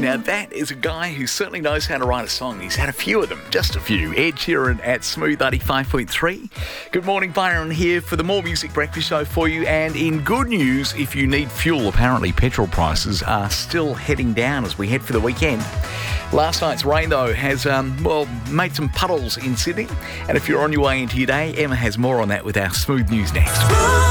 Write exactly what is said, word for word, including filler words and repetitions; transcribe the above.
Now that is a guy who certainly knows how to write a song. He's had a few of them, just a few. Ed Sheeran at Smooth eighty-five point three. Good morning, Byron here for the More Music Breakfast Show for you. And in good news, if you need fuel, apparently petrol prices are still heading down as we head for the weekend. Last night's rain, though, has, um, well, made some puddles in Sydney. And if you're on your way into your day, Emma has more on that with our Smooth News next.